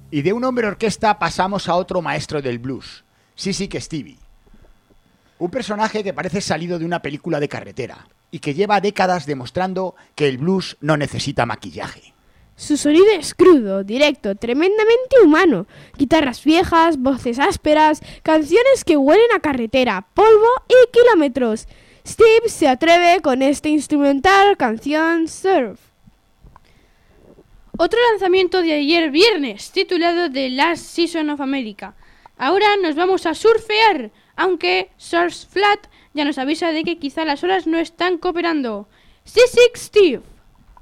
Y de un hombre orquesta pasamos a otro maestro del blues, Sissy Stevie. Un personaje que parece salido de una película de carretera y que lleva décadas demostrando que el blues no necesita maquillaje. Su sonido es crudo, directo, tremendamente humano. Guitarras viejas, voces ásperas, canciones que huelen a carretera, polvo y kilómetros. Steve se atreve con este instrumental canción Surf. Otro lanzamiento de ayer viernes, titulado The Last Season of America. Ahora nos vamos a surfear, aunque Surf Flat ya nos avisa de que quizá las olas no están cooperando. Sissy Steve.